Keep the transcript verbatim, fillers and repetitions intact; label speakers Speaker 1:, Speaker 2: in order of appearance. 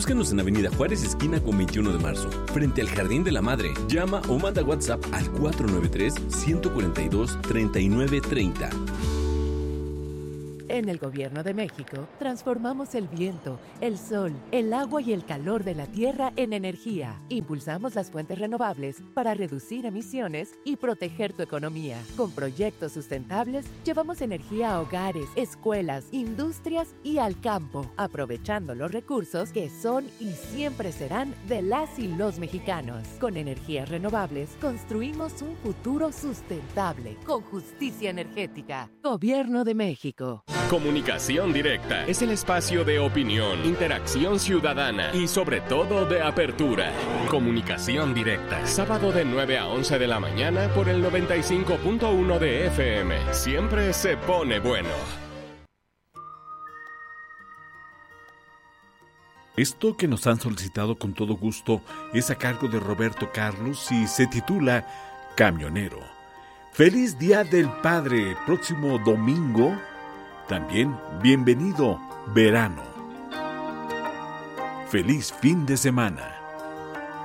Speaker 1: Búscanos en Avenida Juárez, esquina con veintiuno de marzo, frente al Jardín de la Madre. Llama o manda WhatsApp al cuatro nueve tres, uno cuatro dos, tres nueve tres cero.
Speaker 2: En el Gobierno de México, transformamos el viento, el sol, el agua y el calor de la tierra en energía. Impulsamos las fuentes renovables para reducir emisiones y proteger tu economía. Con proyectos sustentables, llevamos energía a hogares, escuelas, industrias y al campo, aprovechando los recursos que son y siempre serán de las y los mexicanos. Con energías renovables, construimos un futuro sustentable, con justicia energética. Gobierno de México.
Speaker 3: Comunicación Directa es el espacio de opinión, interacción ciudadana y sobre todo de apertura. Comunicación Directa, sábado de nueve a once de la mañana por el noventa y cinco punto uno de F M. Siempre se pone bueno.
Speaker 4: Esto que nos han solicitado con todo gusto es a cargo de Roberto Carlos y se titula Camionero. ¡Feliz Día del Padre! Próximo domingo. También, bienvenido verano. Feliz fin de semana.